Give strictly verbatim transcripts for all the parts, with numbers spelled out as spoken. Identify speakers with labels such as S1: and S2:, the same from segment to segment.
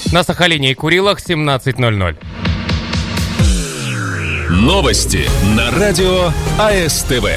S1: На Сахалине и Курилах семнадцать ноль ноль.
S2: Новости на радио АСТВ.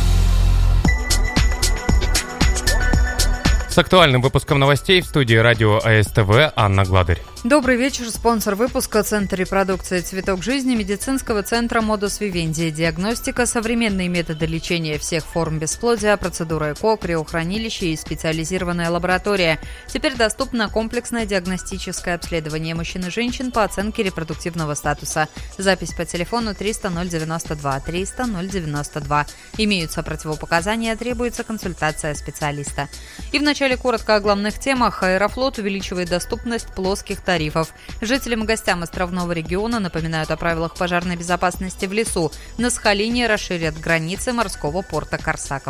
S1: С актуальным выпуском новостей в студии радио АСТВ Анна Гладырь.
S3: Добрый вечер. Спонсор выпуска — Центр репродукции «Цветок жизни» медицинского центра Модус Вивенди. Диагностика, современные методы лечения всех форм бесплодия, процедура ЭКО, криохранилище и специализированная лаборатория. Теперь доступно комплексное диагностическое обследование мужчин и женщин по оценке репродуктивного статуса. Запись по телефону триста ноль девяносто два триста ноль девяносто два. Имеются противопоказания, требуется консультация специалиста. И вначале коротко о главных темах. Аэрофлот увеличивает доступность плоских тарифов. Жителям и гостям островного региона напоминают о правилах пожарной безопасности в лесу. На Сахалине расширят границы морского порта Корсаков.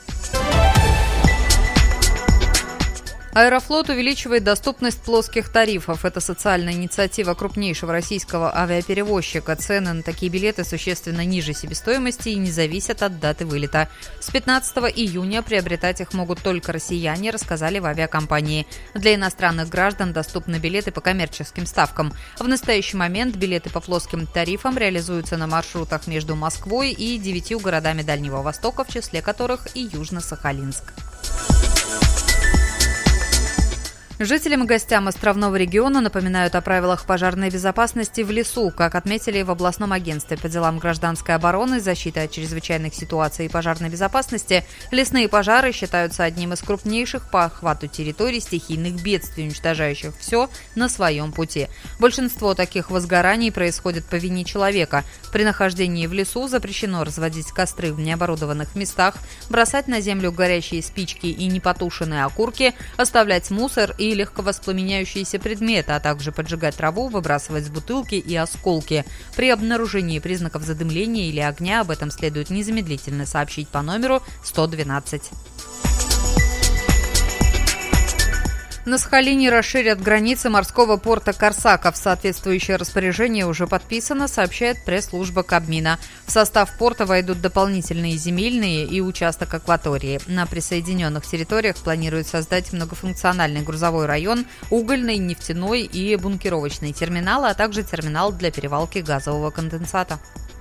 S3: Аэрофлот увеличивает доступность плоских тарифов. Это социальная инициатива крупнейшего российского авиаперевозчика. Цены на такие билеты существенно ниже себестоимости и не зависят от даты вылета. С пятнадцатого июня приобретать их могут только россияне, рассказали в авиакомпании. Для иностранных граждан доступны билеты по коммерческим ставкам. В настоящий момент билеты по плоским тарифам реализуются на маршрутах между Москвой и девятью городами Дальнего Востока, в числе которых и Южно-Сахалинск. Жителям и гостям островного региона напоминают о правилах пожарной безопасности в лесу. Как отметили в областном агентстве по делам гражданской обороны, защиты от чрезвычайных ситуаций и пожарной безопасности, лесные пожары считаются одним из крупнейших по охвату территорий стихийных бедствий, уничтожающих все на своем пути. Большинство таких возгораний происходит по вине человека. При нахождении в лесу запрещено разводить костры в необорудованных местах, бросать на землю горящие спички и непотушенные окурки, оставлять мусор и легковоспламеняющиеся предметы, а также поджигать траву, выбрасывать бутылки и осколки. При обнаружении признаков задымления или огня об этом следует незамедлительно сообщить по номеру сто двенадцать. На Сахалине расширят границы морского порта Корсаков. Соответствующее распоряжение уже подписано, сообщает пресс-служба Кабмина. В состав порта войдут дополнительные земельные и участок акватории. На присоединенных территориях планируют создать многофункциональный грузовой район, угольный, нефтяной и бункеровочный терминалы, а также терминал для перевалки газового конденсата.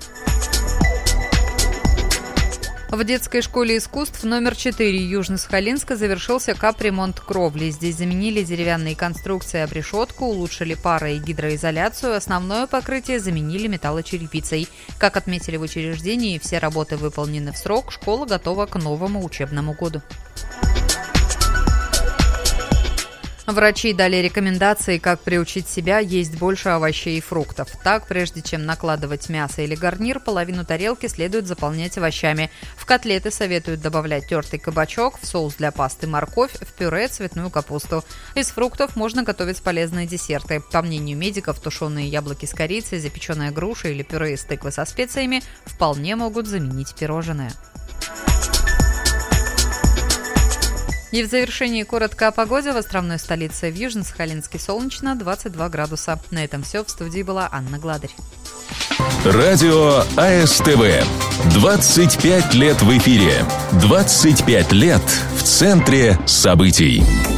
S3: В детской школе искусств номер четыре Южно-Сахалинска завершился капремонт кровли. Здесь заменили деревянные конструкции об решетку, улучшили пара- и гидроизоляцию, основное покрытие заменили металлочерепицей. Как отметили в учреждении, все работы выполнены в срок, школа готова к новому учебному году. Врачи дали рекомендации, как приучить себя есть больше овощей и фруктов. Так, прежде чем накладывать мясо или гарнир, половину тарелки следует заполнять овощами. В котлеты советуют добавлять тертый кабачок, в соус для пасты морковь, в пюре цветную капусту. Из фруктов можно готовить полезные десерты. По мнению медиков, тушеные яблоки с корицей, запеченная груша или пюре из тыквы со специями вполне могут заменить пирожное. И в завершении коротко о погоде. В островной столице в Южно-Сахалинске солнечно, двадцать два градуса. На этом все. В студии была Анна Гладырь.
S2: Радио АСТВ. двадцать пять лет в эфире. двадцать пять лет в центре событий.